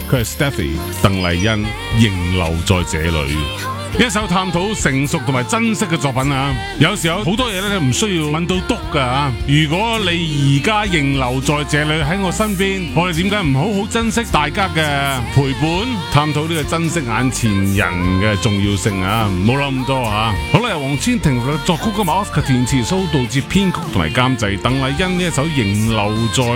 佢係 Stephy 鄧麗欣仍留在這裏。一首探討成熟同埋珍惜嘅作品啊！有時候好多嘢咧唔需要問到篤噶。如果你而家仍留在這裏喺我身邊，我哋點解唔好好珍惜大家嘅陪伴？探討呢個珍惜眼前人嘅重要性啊！唔好諗咁多啊！好啦，由黃千婷作曲嘅 Oscar 填詞，蘇道哲編曲同埋監製，鄧麗欣呢一首仍留在